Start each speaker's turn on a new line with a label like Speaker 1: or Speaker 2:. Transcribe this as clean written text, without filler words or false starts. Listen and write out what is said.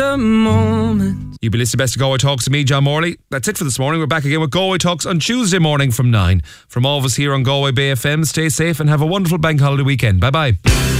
Speaker 1: the moment.
Speaker 2: You've been listening to Best of Galway Talks to me, John Morley. That's it for this morning. We're back again with Galway Talks on Tuesday morning from 9. From all of us here on Galway Bay FM, stay safe and have a wonderful bank holiday weekend. Bye-bye.